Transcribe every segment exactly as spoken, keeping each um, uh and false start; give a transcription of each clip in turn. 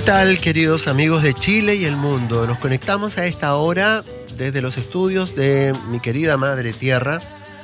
tal, queridos amigos de Chile y el mundo? Nos conectamos a esta hora desde los estudios de mi querida Madre Tierra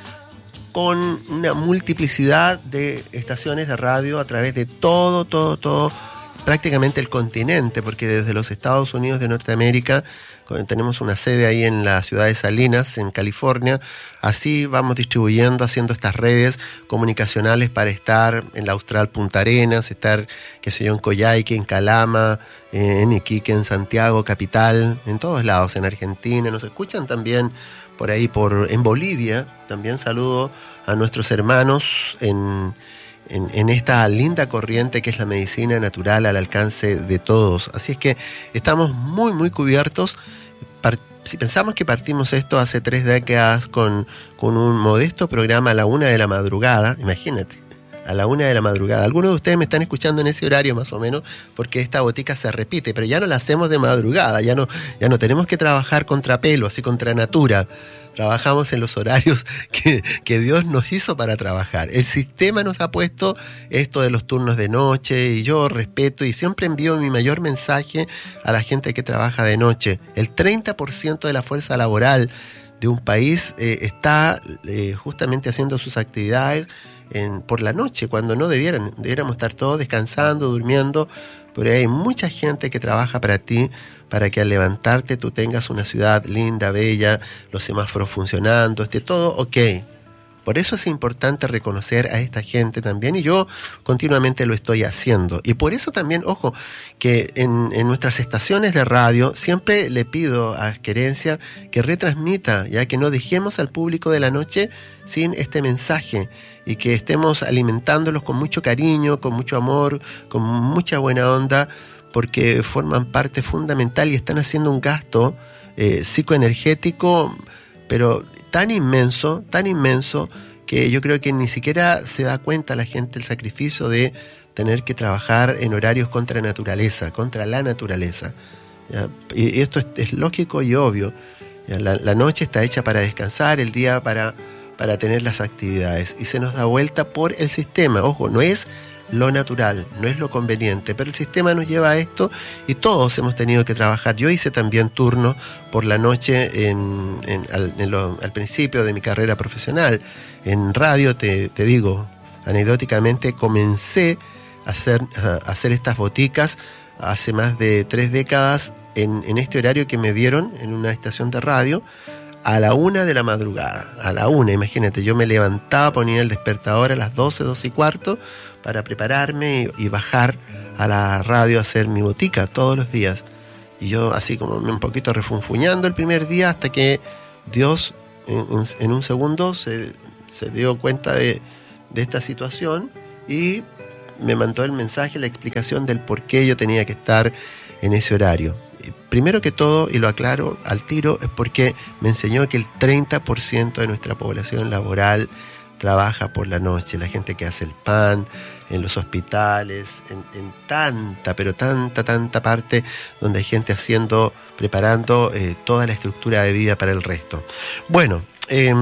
con una multiplicidad de estaciones de radio a través de todo, todo, todo, prácticamente el continente, porque desde los Estados Unidos de Norteamérica tenemos una sede ahí en la ciudad de Salinas, en California. Así vamos distribuyendo, haciendo estas redes comunicacionales para estar en la Austral Punta Arenas, estar, qué sé yo, en Coyhaique, en Calama, en Iquique, en Santiago, capital, en todos lados, en Argentina. Nos escuchan también por ahí, por en Bolivia. También saludo a nuestros hermanos en... En, en esta linda corriente que es la medicina natural al alcance de todos. Así es que estamos muy, muy cubiertos. Par- si pensamos que partimos esto hace tres décadas con, con un modesto programa a la una de la madrugada, imagínate, a la una de la madrugada. Algunos de ustedes me están escuchando en ese horario más o menos porque esta botica se repite, pero ya no la hacemos de madrugada, ya no, ya no tenemos que trabajar contra pelo, así contra natura. Trabajamos en los horarios que, que Dios nos hizo para trabajar. El sistema nos ha puesto esto de los turnos de noche y yo respeto y siempre envío mi mayor mensaje a la gente que trabaja de noche. El treinta por ciento de la fuerza laboral de un país eh, está eh, justamente haciendo sus actividades en, por la noche, cuando no debieran. Debiéramos estar todos descansando, durmiendo, pero hay mucha gente que trabaja para ti, para que al levantarte tú tengas una ciudad linda, bella, los semáforos funcionando, esté todo ok. Por eso es importante reconocer a esta gente también, y yo continuamente lo estoy haciendo. Y por eso también, ojo, que en, en nuestras estaciones de radio siempre le pido a Querencia que retransmita, ya que no dejemos al público de la noche sin este mensaje, y que estemos alimentándolos con mucho cariño, con mucho amor, con mucha buena onda, porque forman parte fundamental y están haciendo un gasto eh, psicoenergético, pero tan inmenso, tan inmenso, que yo creo que ni siquiera se da cuenta la gente el sacrificio de tener que trabajar en horarios contra naturaleza, contra la naturaleza. ¿Ya? Y esto es, es lógico y obvio. ¿Ya? La, la noche está hecha para descansar, el día para, para tener las actividades, y se nos da vuelta por el sistema. Ojo, no es lo natural, no es lo conveniente, pero el sistema nos lleva a esto y todos hemos tenido que trabajar. Yo hice también turno por la noche en, en, al, en lo, al principio de mi carrera profesional. En radio, te, te digo, anecdóticamente, comencé a hacer, a hacer estas boticas hace más de tres décadas en, en este horario que me dieron en una estación de radio, a la una de la madrugada, a la una, imagínate, yo me levantaba, ponía el despertador a las doce, doce y cuarto, para prepararme y, y bajar a la radio a hacer mi botica todos los días. Y yo así como un poquito refunfuñando el primer día, hasta que Dios en, en un segundo se, se dio cuenta de, de esta situación y me mandó el mensaje, la explicación del por qué yo tenía que estar en ese horario. Primero que todo, y lo aclaro al tiro, es porque me enseñó que el treinta por ciento de nuestra población laboral trabaja por la noche, la gente que hace el pan, en los hospitales, en, en tanta, pero tanta, tanta parte donde hay gente haciendo, preparando eh, toda la estructura de vida para el resto. Bueno, eh,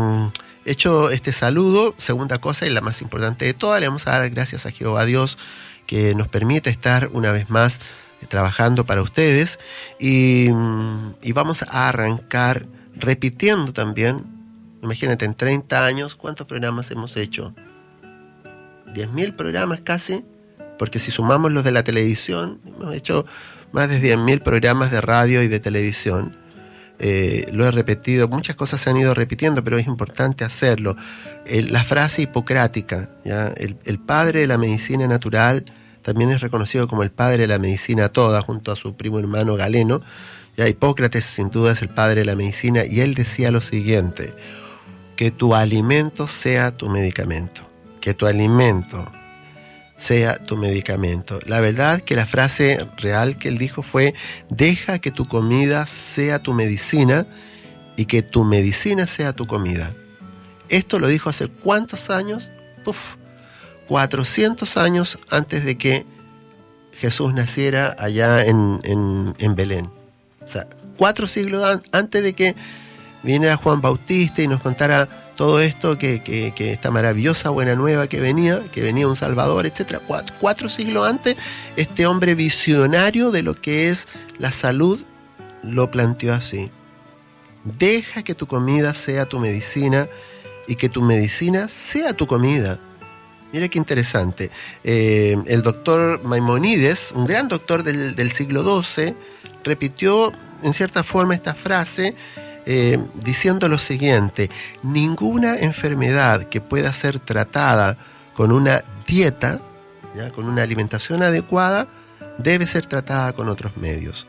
hecho este saludo, segunda cosa y la más importante de todas, le vamos a dar gracias a Jehová Dios que nos permite estar una vez más trabajando para ustedes, y, y vamos a arrancar repitiendo también. Imagínate, en treinta años, ¿cuántos programas hemos hecho? diez mil programas casi, porque si sumamos los de la televisión, hemos hecho más de diez mil programas de radio y de televisión. Eh, lo he repetido, muchas cosas se han ido repitiendo, pero es importante hacerlo. Eh, la frase hipocrática, ¿ya? El, el padre de la medicina natural también es reconocido como el padre de la medicina toda, junto a su primo hermano Galeno. Ya Hipócrates sin duda es el padre de la medicina, y él decía lo siguiente: que tu alimento sea tu medicamento, que tu alimento sea tu medicamento. La verdad que la frase real que él dijo fue: deja que tu comida sea tu medicina y que tu medicina sea tu comida. Esto lo dijo hace ¿cuántos años? Uf, cuatrocientos años antes de que Jesús naciera allá en, en, en Belén. O sea, cuatro siglos an- antes de que viniera Juan Bautista y nos contara todo esto, que, que, que esta maravillosa buena nueva que venía, que venía un Salvador, etcétera. Cuatro, cuatro siglos antes, este hombre visionario de lo que es la salud lo planteó así: deja que tu comida sea tu medicina y que tu medicina sea tu comida. Mira qué interesante. Eh, el doctor Maimónides, un gran doctor del, del siglo doce, repitió en cierta forma esta frase eh, diciendo lo siguiente: ninguna enfermedad que pueda ser tratada con una dieta, ¿ya?, con una alimentación adecuada, debe ser tratada con otros medios.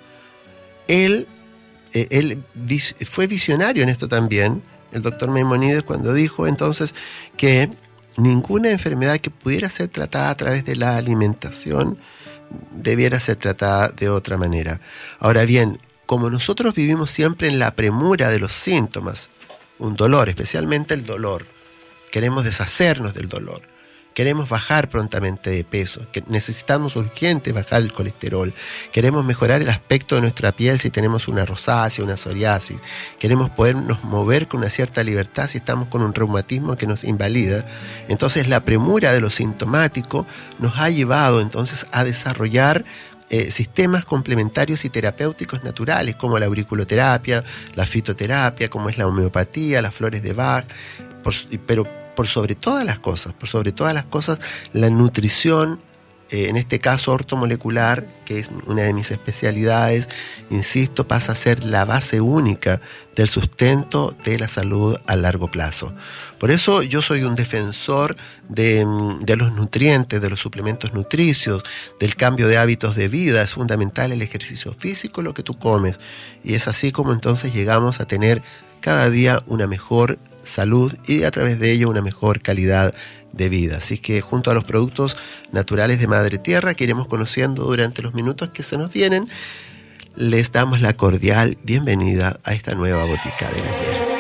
Él, eh, él vis, fue visionario en esto también, el doctor Maimónides, cuando dijo entonces que ninguna enfermedad que pudiera ser tratada a través de la alimentación debiera ser tratada de otra manera. Ahora bien, como nosotros vivimos siempre en la premura de los síntomas, un dolor, especialmente el dolor, queremos deshacernos del dolor, queremos bajar prontamente de peso, que necesitamos urgente bajar el colesterol, queremos mejorar el aspecto de nuestra piel si tenemos una rosácea, una psoriasis, queremos podernos mover con una cierta libertad si estamos con un reumatismo que nos invalida. Entonces la premura de lo sintomático nos ha llevado entonces a desarrollar eh, sistemas complementarios y terapéuticos naturales, como la auriculoterapia, la fitoterapia, como es la homeopatía, las flores de Bach, por, pero por sobre todas las cosas, por sobre todas las cosas, la nutrición, eh, en este caso ortomolecular, que es una de mis especialidades, insisto, pasa a ser la base única del sustento de la salud a largo plazo. Por eso yo soy un defensor de, de los nutrientes, de los suplementos nutricios, del cambio de hábitos de vida. Es fundamental el ejercicio físico, lo que tú comes, y es así como entonces llegamos a tener cada día una mejor salud y a través de ello una mejor calidad de vida. Así que junto a los productos naturales de Madre Tierra que iremos conociendo durante los minutos que se nos vienen, les damos la cordial bienvenida a esta nueva Botica del Ayer.